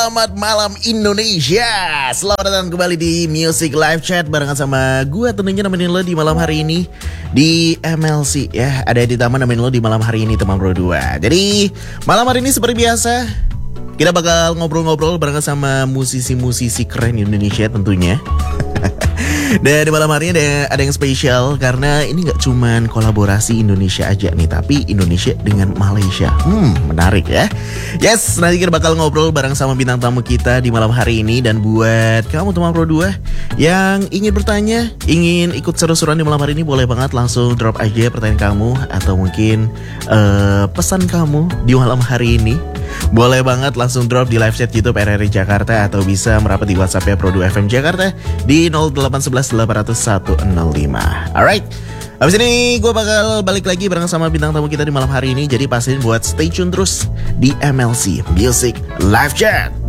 Selamat malam Indonesia. Selamat datang kembali di Music Live Chat barengan sama gue tentunya nemenin lo di malam hari ini di MLC ya. Ada di taman nemenin lo di malam hari ini teman bro 2. Jadi malam hari ini seperti biasa kita bakal ngobrol-ngobrol barengan sama musisi-musisi keren Indonesia tentunya. Dan di malam hari ini ada yang spesial karena ini gak cuman kolaborasi Indonesia aja nih, tapi Indonesia dengan Malaysia. Menarik ya. Yes, nanti kita bakal ngobrol bareng sama bintang tamu kita di malam hari ini. Dan buat kamu teman Pro 2 yang ingin bertanya, ingin ikut seru-seruan di malam hari ini, boleh banget langsung drop aja pertanyaan kamu atau mungkin pesan kamu di malam hari ini. Boleh banget langsung drop di live chat YouTube RRI Jakarta atau bisa merapat di WhatsApp-nya Pro 2 FM Jakarta di 0811 800 105. Alright, habis ini gue bakal balik lagi bareng sama bintang tamu kita di malam hari ini. Jadi pastiin buat stay tune terus di MLC Music Live Chat.